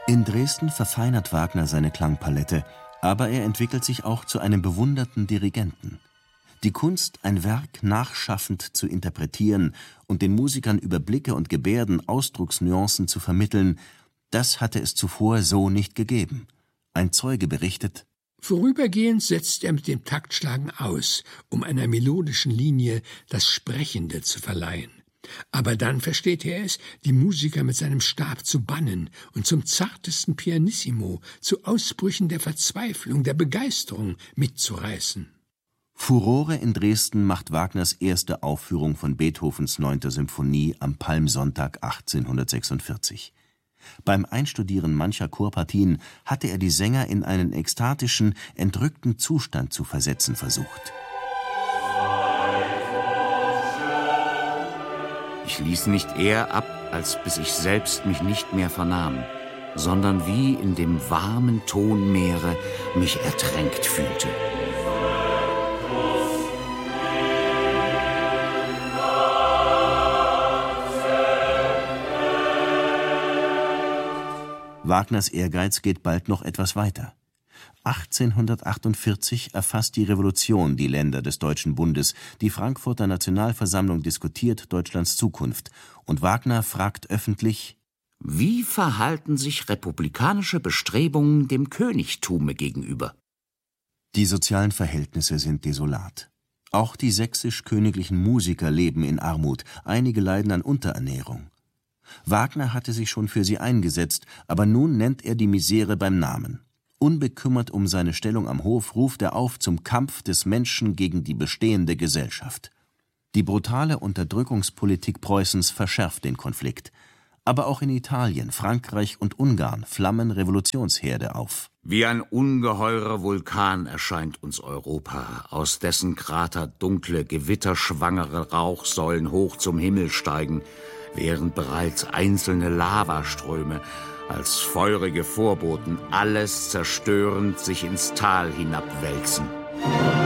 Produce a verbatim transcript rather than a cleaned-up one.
In Dresden verfeinert Wagner seine Klangpalette, aber er entwickelt sich auch zu einem bewunderten Dirigenten. Die Kunst, ein Werk nachschaffend zu interpretieren und den Musikern über Blicke und Gebärden Ausdrucksnuancen zu vermitteln, das hatte es zuvor so nicht gegeben. Ein Zeuge berichtet: Vorübergehend setzt er mit dem Taktschlagen aus, um einer melodischen Linie das Sprechende zu verleihen. Aber dann versteht er es, die Musiker mit seinem Stab zu bannen und zum zartesten Pianissimo, zu Ausbrüchen der Verzweiflung, der Begeisterung mitzureißen. Furore in Dresden macht Wagners erste Aufführung von Beethovens neunter Symphonie am Palmsonntag achtzehnhundertsechsundvierzig. Beim Einstudieren mancher Chorpartien hatte er die Sänger in einen ekstatischen, entrückten Zustand zu versetzen versucht. Ich ließ nicht eher ab, als bis ich selbst mich nicht mehr vernahm, sondern wie in dem warmen Tonmeere mich ertränkt fühlte. Wagners Ehrgeiz geht bald noch etwas weiter. achtzehnhundertachtundvierzig erfasst die Revolution die Länder des Deutschen Bundes, die Frankfurter Nationalversammlung diskutiert Deutschlands Zukunft, und Wagner fragt öffentlich: Wie verhalten sich republikanische Bestrebungen dem Königtume gegenüber? Die sozialen Verhältnisse sind desolat. Auch die sächsisch-königlichen Musiker leben in Armut, einige leiden an Unterernährung. Wagner hatte sich schon für sie eingesetzt, aber nun nennt er die Misere beim Namen. Unbekümmert um seine Stellung am Hof ruft er auf zum Kampf des Menschen gegen die bestehende Gesellschaft. Die brutale Unterdrückungspolitik Preußens verschärft den Konflikt. Aber auch in Italien, Frankreich und Ungarn flammen Revolutionsherde auf. Wie ein ungeheurer Vulkan erscheint uns Europa, aus dessen Krater dunkle, gewitterschwangere Rauchsäulen hoch zum Himmel steigen, während bereits einzelne Lavaströme als feurige Vorboten alles zerstörend sich ins Tal hinabwälzen.